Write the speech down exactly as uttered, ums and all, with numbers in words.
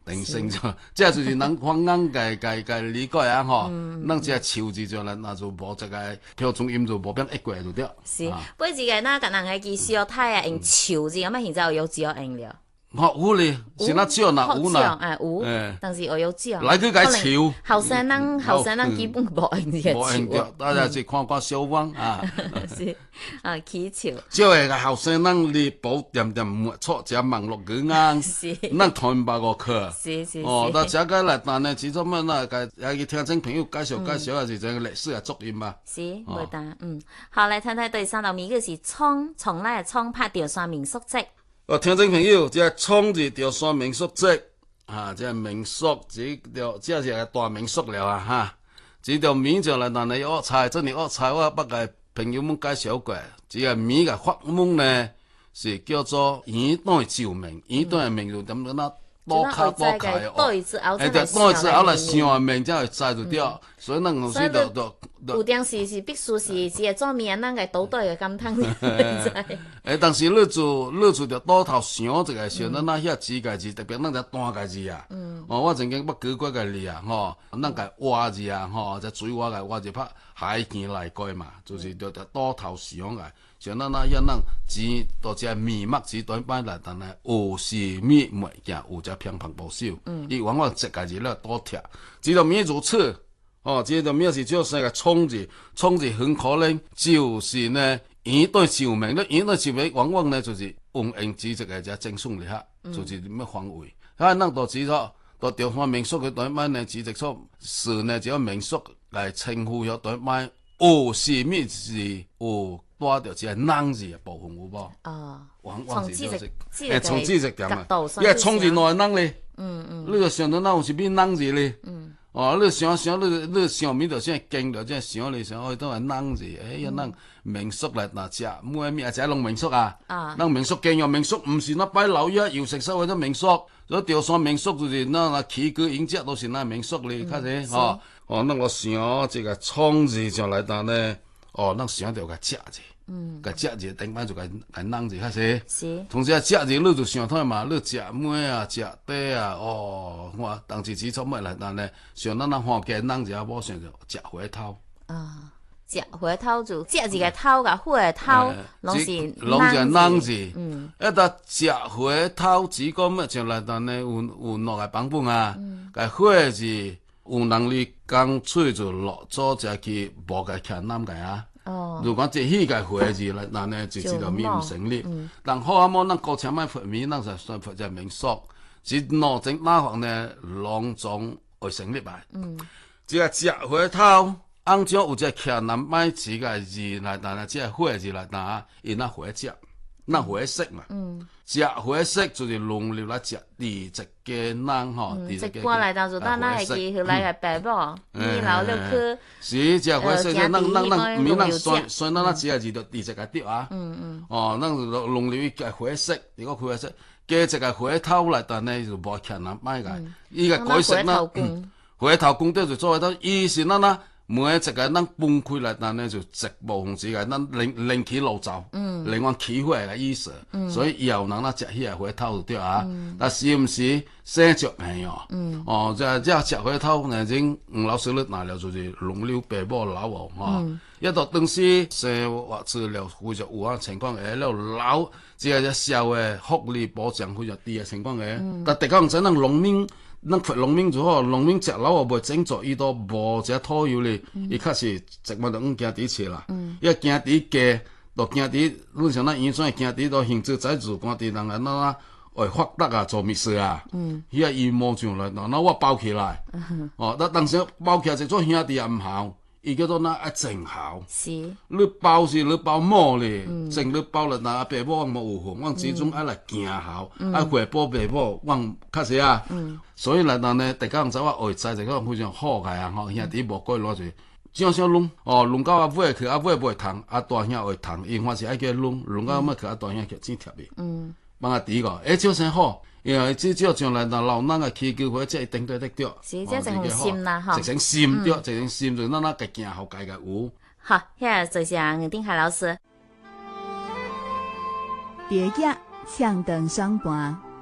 定性就，这就是咱方言嘅嘅嘅理解啊吼。咱这树字就咱那就无这个标准音就无变一过就对。 是，不过一个那个人嘅字小太啊，用树字，咁啊现在有字有用了。 好有咧，是那少那有啦， 哎有，但是我有少。 来去解潮， 後生人後生人基本無用呢個潮， 大家是看看小王啊， 是啊起潮。 即係個後生人你保點點唔錯，只網絡語啱， 是， 咱台北個課， 是是哦，但這個來但呢，始終乜那個有個聽眾朋友介紹介紹啊，是這個歷史嘅作品嘛。 是，冇錯，嗯，好嚟睇睇第三道題嘅是創，從來創拍條線民宿跡。 哦，聽眾朋友，這創字條線民宿跡啊，這民宿這條這是個大民宿了啊哈，這條名就來但係學菜，真係學菜我不個朋友們介紹過，這個名嘅法門呢是叫做元代照明，元代嘅名就點樣啦？多卡多開哦，誒，就多一次後來上面才會知就掉，所以咱有時就就有點是是必須是是個做面咱個倒對個甘湯嚟。 誒，但是你做你做着倒頭想這個時候，咱那遐字個字特別咱只單個字啊，哦，我曾經捌舉過個例啊，吼，咱個挖字啊，吼，只水挖個挖字拍海見來過嘛，就是着着倒頭想個。像咱那遐咱錢到只面目字短板來，但係有時面物件有只偏旁保守，伊往往一個字咧多貼，知道面如此，哦，知道面是就是個衝字，衝字很可能就是呢，元代照明咧，元代照明往往呢就是用用字這個只正宗嚟嚇，就是咩範圍，啊，咱到知咗到地方民宿嘅短板呢，字直錯是呢，只有民宿來稱呼咗短板，有時面是有。多條只係孬字嘅部分有無？ 哦， 從知識， 誒從知識點啊， 因為從字內孬咧， 嗯嗯， 你就想到孬是變孬字咧，嗯，哦，你想想你你上面就先經就即係想你想去都係孬字，誒，要孬民宿嚟嗱只每咩只農民宿啊，啊，孬民宿經營民宿唔是那擺老一又食收為咗民宿，所以條上民宿就是那那起居飲食都是那民宿咧，睇下，哦，哦，那我想這個從字上來但呢，哦，那想到個食字。嗯，個食字頂擺就個個孬字開始，是，同時啊食字你就想睇嘛，你食咩啊食底啊，哦，我當時只做咩嚟，但係像咱那看見孬字啊，我想就食回頭。 啊，食回頭就食字個頭個回頭，攏是攏是孬字。嗯，一到食回頭只講咩就嚟，但係有有落個版本啊，個回字有能力講出就落咗就去無個看孬個啊。哦，如果即係個回字嚟，但呢就知道面唔成立。但好阿麼，咱高請買佛面，咱就算佛只民宿，是攞整哪行呢？兩種會成立吧。嗯，即係食回頭，按照有只客人買幾個字嚟，但係即係回字嚟，但係伊那回食，那回食嘛。嗯，食回食就是農業來食地質嘅人嗬，地質嘅。 過來到就咱那係記後來個爸爸，二老六去。 是食回食，咱咱咱免咱算算咱那幾個字就地質個啲啊。嗯嗯。哦，咱農業嘅回食，如果回食，加一個回頭來，但係就無客人買個，伊個改食啦。回頭工啲就做得到，伊是咱那。每一個咱崩開來，但呢就直無紅字個，咱另另起爐灶，另外起火個意思，所以以後人咱食起來回頭就對啊。但是唔是生著命哦？哦，即係即係食回頭，呢種吳老師咧拿了就是農業爸母老哦，哈，一到當時生活治療非常有啊情況下，了老即係只社會福利保障非常低嘅情況下，但大家唔使咱農民。咱佛農民就好，農民食老啊，袂整作伊都無只土油咧，伊確實植物就唔驚啲切啦。伊驚啲價，就驚啲，你像咱原先驚啲都行之在做，講啲人啊，那會發達啊，做密事啊，伊個伊毛上來，那我包起來，哦，但當時包起來就做兄弟也唔好。伊叫做那一正效，是你包是你包毛咧，正你包了那爸母我冇有份，我始終愛來行效，愛回報爸母，我確實啊，所以來當呢，大家唔知我會知就講非常好個啊，吼兄弟無過攞住，正常弄，哦弄到阿尾去，阿尾袂疼，阿大兄會疼，因為是愛叫弄，弄到尾去阿大兄去真貼嘅，嗯，幫阿弟個，誒就算好。因為至少將來嗱老人嘅起居或者一定對得着， 是即係成心啦，嗬， 直成心着，直成心就咱那個行後界嘅有。 好，遐謝謝吳定海老師。 別個向燈雙盤。